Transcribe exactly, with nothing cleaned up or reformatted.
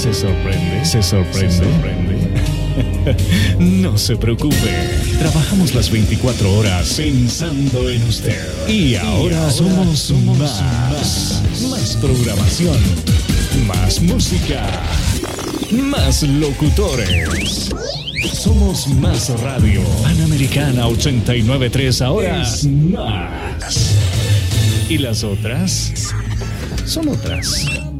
¿Se sorprende? ¿Se sorprende? ¿Se sorprende? No se preocupe. Trabajamos las veinticuatro horas pensando en usted. Y ahora, y ahora somos, somos más, más. Más programación. Más música. Más locutores. Somos Más Radio. Panamericana ochenta y nueve punto tres ahora es más. ¿Y las otras? Son otras.